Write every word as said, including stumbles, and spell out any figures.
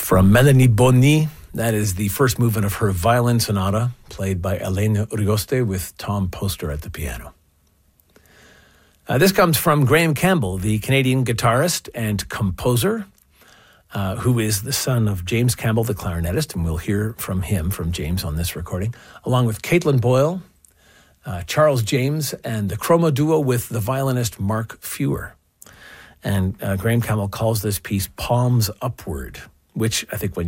From Melanie Boni, that is the first movement of her violin sonata, played by Elena Urioste with Tom Poster at the piano. Uh, this comes from Graham Campbell, the Canadian guitarist and composer, uh, who is the son of James Campbell, the clarinetist, and we'll hear from him, from James, on this recording, along with Caitlin Boyle, uh, Charles James, and the chroma duo with the violinist Mark Fewer. And uh, Graham Campbell calls this piece Palms Upward, which I think when